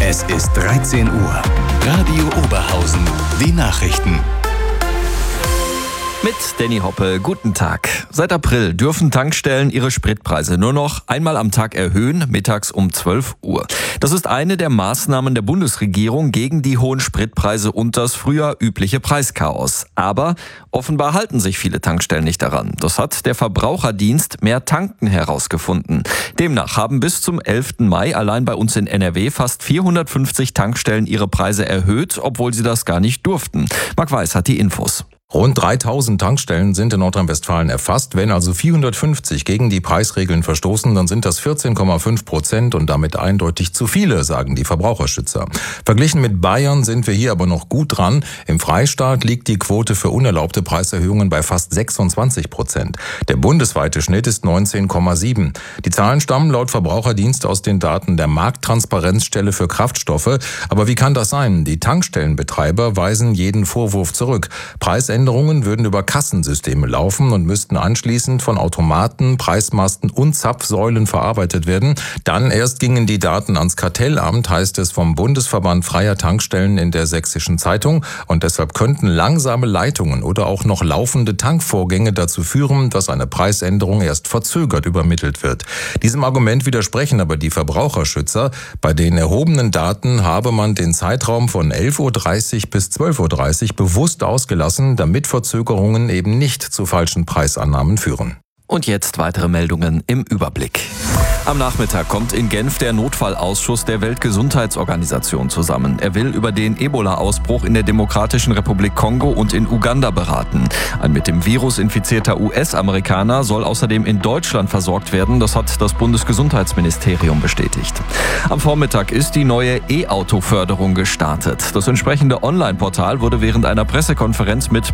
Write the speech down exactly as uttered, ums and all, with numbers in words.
Es ist dreizehn Uhr. Radio Oberhausen. Die Nachrichten. Mit Danny Hoppe, guten Tag. Seit April dürfen Tankstellen ihre Spritpreise nur noch einmal am Tag erhöhen, mittags um zwölf Uhr. Das ist eine der Maßnahmen der Bundesregierung gegen die hohen Spritpreise und das früher übliche Preischaos. Aber offenbar halten sich viele Tankstellen nicht daran. Das hat der Verbraucherdienst Mehr Tanken herausgefunden. Demnach haben bis zum elften Mai allein bei uns in N R W fast vierhundertfünfzig Tankstellen ihre Preise erhöht, obwohl sie das gar nicht durften. Marc Weiß hat die Infos. Rund dreitausend Tankstellen sind in Nordrhein-Westfalen erfasst. Wenn also vierhundertfünfzig gegen die Preisregeln verstoßen, dann sind das vierzehn Komma fünf Prozent und damit eindeutig zu viele, sagen die Verbraucherschützer. Verglichen mit Bayern sind wir hier aber noch gut dran. Im Freistaat liegt die Quote für unerlaubte Preiserhöhungen bei fast sechsundzwanzig Prozent. Der bundesweite Schnitt ist neunzehn Komma sieben. Die Zahlen stammen laut Verbraucherdienst aus den Daten der Markttransparenzstelle für Kraftstoffe. Aber wie kann das sein? Die Tankstellenbetreiber weisen jeden Vorwurf zurück. Preisänderungen würden über Kassensysteme laufen und müssten anschließend von Automaten, Preismasten und Zapfsäulen verarbeitet werden. Dann erst gingen die Daten ans Kartellamt, heißt es vom Bundesverband freier Tankstellen in der Sächsischen Zeitung. Und deshalb könnten langsame Leitungen oder auch noch laufende Tankvorgänge dazu führen, dass eine Preisänderung erst verzögert übermittelt wird. Diesem Argument widersprechen aber die Verbraucherschützer. Bei den erhobenen Daten habe man den Zeitraum von elf Uhr dreißig bis zwölf Uhr dreißig bewusst ausgelassen, damit Verzögerungen eben nicht zu falschen Preisannahmen führen. Und jetzt weitere Meldungen im Überblick. Am Nachmittag kommt in Genf der Notfallausschuss der Weltgesundheitsorganisation zusammen. Er will über den Ebola-Ausbruch in der Demokratischen Republik Kongo und in Uganda beraten. Ein mit dem Virus infizierter U S-Amerikaner soll außerdem in Deutschland versorgt werden. Das hat das Bundesgesundheitsministerium bestätigt. Am Vormittag ist die neue E-Auto-Förderung gestartet. Das entsprechende Online-Portal wurde während einer Pressekonferenz mit